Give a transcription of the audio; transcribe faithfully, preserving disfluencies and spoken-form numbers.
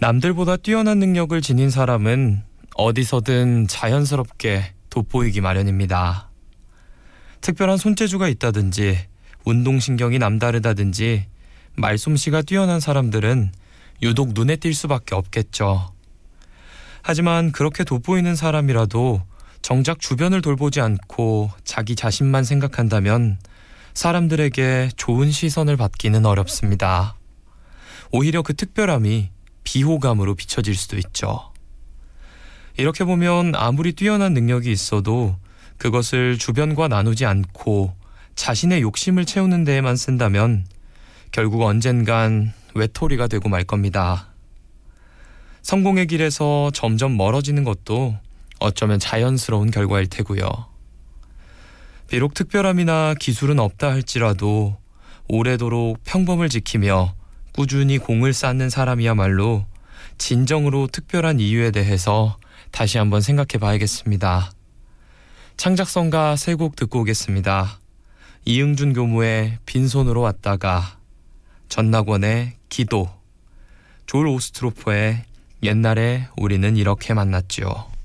남들보다 뛰어난 능력을 지닌 사람은 어디서든 자연스럽게 돋보이기 마련입니다. 특별한 손재주가 있다든지 운동신경이 남다르다든지 말솜씨가 뛰어난 사람들은 유독 눈에 띌 수밖에 없겠죠. 하지만 그렇게 돋보이는 사람이라도 정작 주변을 돌보지 않고 자기 자신만 생각한다면 사람들에게 좋은 시선을 받기는 어렵습니다. 오히려 그 특별함이 비호감으로 비춰질 수도 있죠. 이렇게 보면 아무리 뛰어난 능력이 있어도 그것을 주변과 나누지 않고 자신의 욕심을 채우는 데에만 쓴다면 결국 언젠간 외톨이가 되고 말 겁니다. 성공의 길에서 점점 멀어지는 것도 어쩌면 자연스러운 결과일 테고요. 비록 특별함이나 기술은 없다 할지라도 오래도록 평범을 지키며 꾸준히 공을 쌓는 사람이야말로 진정으로 특별한 이유에 대해서 다시 한번 생각해 봐야겠습니다. 창작성가 세 곡 듣고 오겠습니다. 이응준 교무의 빈손으로 왔다가, 전낙원의 기도, 졸 오스트로퍼의 옛날에 우리는 이렇게 만났죠.